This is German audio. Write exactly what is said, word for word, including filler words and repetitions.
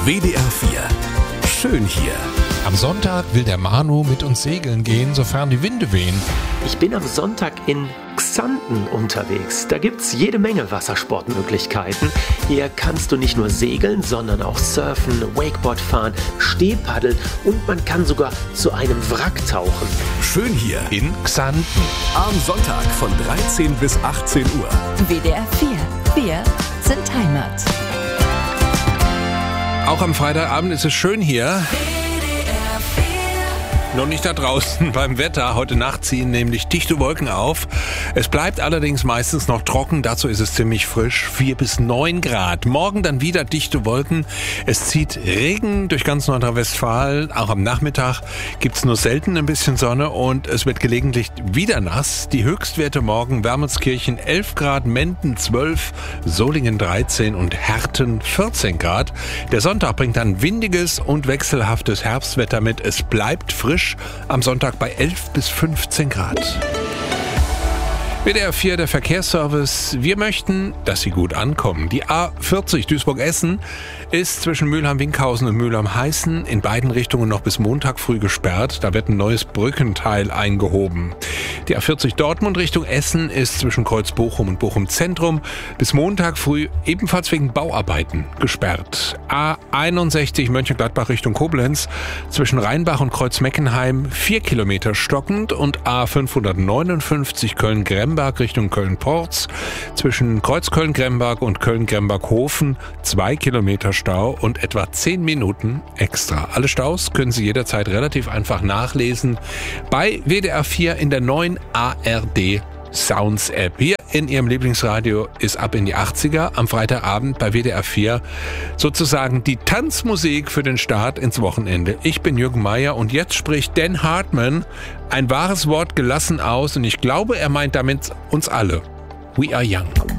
W D R vier. Schön hier. Am Sonntag will der Manu mit uns segeln gehen, sofern die Winde wehen. Ich bin am Sonntag in Xanten unterwegs. Da gibt's jede Menge Wassersportmöglichkeiten. Hier kannst du nicht nur segeln, sondern auch surfen, Wakeboard fahren, Stehpaddel und man kann sogar zu einem Wrack tauchen. Schön hier. In Xanten. Am Sonntag von dreizehn bis achtzehn Uhr. W D R vier. Wir sind Heimat. Auch am Freitagabend ist es schön hier. Noch nicht da draußen beim Wetter. Heute Nacht ziehen nämlich dichte Wolken auf. Es bleibt allerdings meistens noch trocken. Dazu ist es ziemlich frisch. vier bis neun Grad. Morgen dann wieder dichte Wolken. Es zieht Regen durch ganz Nordrhein-Westfalen. Auch am Nachmittag gibt's nur selten ein bisschen Sonne und es wird gelegentlich wieder nass. Die Höchstwerte morgen: Wermelskirchen elf Grad, Menden zwölf, Solingen dreizehn und Herten vierzehn Grad. Der Sonntag bringt dann windiges und wechselhaftes Herbstwetter mit. Es bleibt frisch. Am Sonntag bei elf bis fünfzehn Grad. W D R vier, der Verkehrsservice. Wir möchten, dass Sie gut ankommen. Die A vierzig Duisburg-Essen ist zwischen Mülheim-Winkhausen und Mülheim-Heißen in beiden Richtungen noch bis Montag früh gesperrt. Da wird ein neues Brückenteil eingehoben. Die A vierzig Dortmund Richtung Essen ist zwischen Kreuz-Bochum und Bochum-Zentrum bis Montag früh ebenfalls wegen Bauarbeiten gesperrt. A einundsechzig Mönchengladbach Richtung Koblenz zwischen Rheinbach und Kreuz-Meckenheim vier Kilometer stockend und A fünfhundertneunundfünfzig Köln-Gremberg Richtung Köln-Porz zwischen Kreuz-Köln-Gremberg und Köln-Gremberg-Hofen zwei Kilometer Stau und etwa zehn Minuten extra. Alle Staus können Sie jederzeit relativ einfach nachlesen bei W D R vier in der neuen A R D Sounds App. Hier in Ihrem Lieblingsradio ist ab in die achtziger am Freitagabend bei W D R vier sozusagen die Tanzmusik für den Start ins Wochenende. Ich bin Jürgen Meier und jetzt spricht Dan Hartman ein wahres Wort gelassen aus und ich glaube, er meint damit uns alle. We are young.